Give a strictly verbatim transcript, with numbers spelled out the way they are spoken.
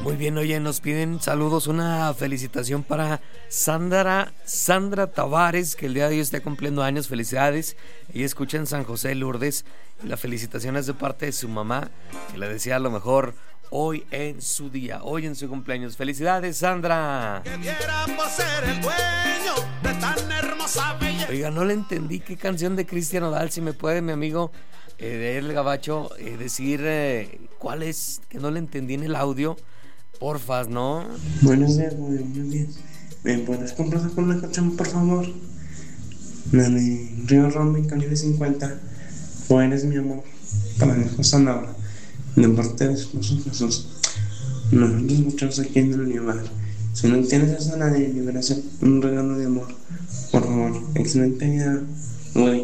Muy bien, oye, nos piden saludos, una felicitación para Sandra, Sandra Tavares, que el día de hoy está cumpliendo años, felicidades. Ella escucha en San José de Lourdes y la felicitación es de parte de su mamá, que le desea lo mejor hoy en su día, hoy en su cumpleaños. Felicidades, Sandra. Ser el dueño de tan hermosa belleza. Oiga, no le entendí qué canción de Cristian Nodal, si me puede mi amigo eh, de El Gabacho eh, decir eh, cuál es, que no le entendí en el audio. Porfas, ¿no? Buenos días, buenos días. ¿Me puedes complacer con una canción, por favor? La de Río Roma, Calibre cincuenta. O eres mi amor. Para mi esposa Laura. De parte de esposo Jesús. Nosotros muchos aquí en el lugar. Si no tienes esa la de liberación, un regalo de amor. Por favor, excelente día. Güey.